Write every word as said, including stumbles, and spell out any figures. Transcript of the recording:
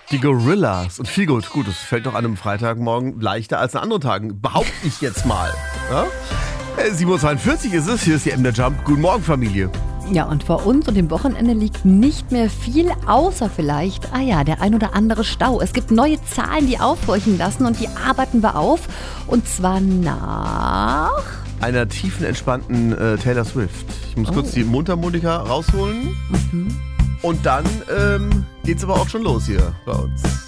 Die Gorillas. Und viel gut. Gut, das fällt doch an einem Freitagmorgen leichter als an anderen Tagen. Behaupte ich jetzt mal. Ja? sieben Uhr zweiundvierzig ist es. Hier ist die M der Jump. Guten Morgen, Familie. Ja, und vor uns und dem Wochenende liegt nicht mehr viel, außer vielleicht, ah ja, der ein oder andere Stau. Es gibt neue Zahlen, die aufhorchen lassen und die arbeiten wir auf. Und zwar nach... einer tiefen, entspannten äh, Taylor Swift. Ich muss oh. kurz die Mundharmonika rausholen. Mhm. Und dann ähm, geht's aber auch schon los hier bei uns.